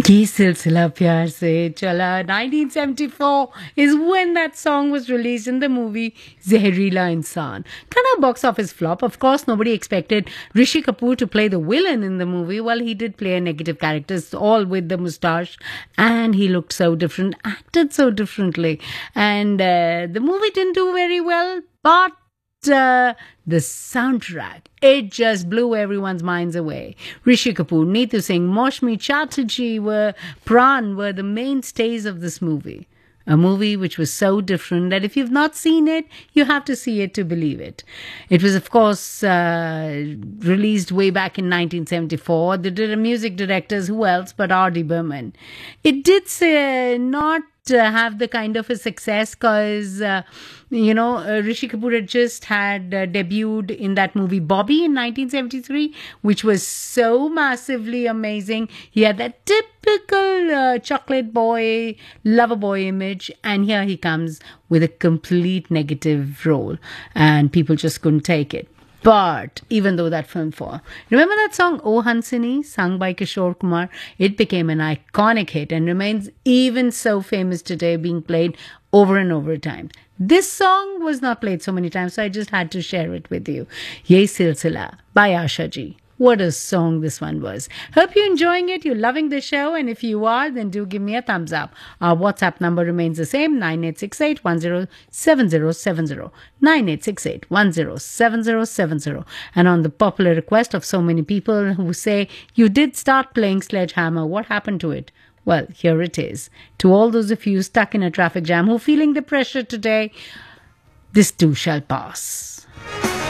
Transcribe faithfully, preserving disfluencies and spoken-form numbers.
ये सिलसिला प्यार से चला nineteen seventy-four is when that song was released in the movie Zehrila Insan. Kind of box office flop. Of course, nobody expected Rishi Kapoor to play the villain in the movie. Well, he did play a negative character, all with the moustache, and he looked so different, acted so differently. And uh, the movie didn't do very well, but Uh, the soundtrack, it just blew everyone's minds away. Rishi Kapoor, Neetu Singh, Maushmi Chatterjee were Pran were the mainstays of this movie. A movie which was so different that if you've not seen it, you have to see it to believe it. It was, of course, uh, released way back in nineteen seventy-four. The music directors, who else but R D Burman. It did say not uh, have the kind of a success because, uh, you know, uh, Rishi Kapoor had just had uh, debuted in that movie Bobby in nineteen seventy-three, which was so massively amazing. He had that typical uh, chocolate boy, lover boy image, and here he comes with a complete negative role, and people just couldn't take it. But even though that film for remember that song Oh Hansini, sung by Kishore Kumar, it became an iconic hit and remains even so famous today, being played over and over times. This song was not played so many times, so I just had to share it with you. Ye Silsila by Asha Ji. What a song this one was. Hope you're enjoying it. You're loving the show. And if you are, then do give me a thumbs up. Our WhatsApp number remains the same, nine eight six eight, one zero seven zero seven zero. nine eight six eight, one zero seven zero seven zero. And on the popular request of so many people who say, you did start playing Sledgehammer, what happened to it? Well, here it is. To all those of you stuck in a traffic jam who are feeling the pressure today, this too shall pass.